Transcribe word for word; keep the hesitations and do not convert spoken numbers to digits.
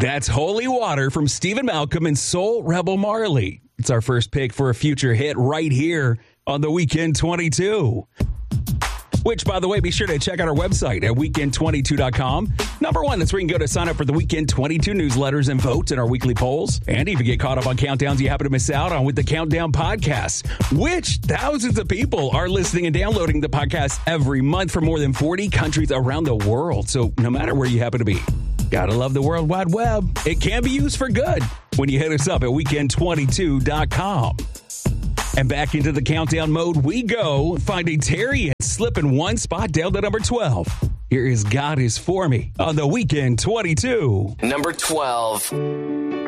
That's Holy Water from Stephen Malcolm and Soul Rebel Marley. It's our first pick for a future hit right here on the Weekend twenty-two. Which, by the way, be sure to check out our website at weekend twenty-two dot com. Number one, that's where you can go to sign up for the Weekend twenty-two newsletters and vote in our weekly polls. And even get caught up on countdowns you happen to miss out on with the Countdown Podcast, which thousands of people are listening and downloading the podcast every month from more than forty countries around the world. So no matter where you happen to be, gotta love the World Wide Web. It can be used for good when you hit us up at weekend twenty-two dot com. And back into the countdown mode we go, finding Terry and slipping one spot down to number twelve. Here is God Is For Me on the Weekend twenty-two. Number twelve.